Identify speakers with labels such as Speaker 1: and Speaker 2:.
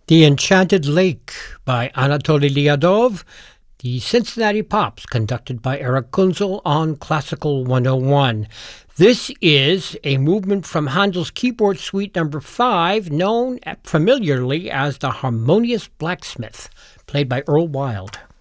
Speaker 1: The Enchanted Lake by Anatoly Lyadov, the Cincinnati Pops, conducted by Eric Kunzel on Classical 101. This is a movement from Handel's Keyboard Suite number 5, known familiarly as the Harmonious Blacksmith, played by Earl Wild.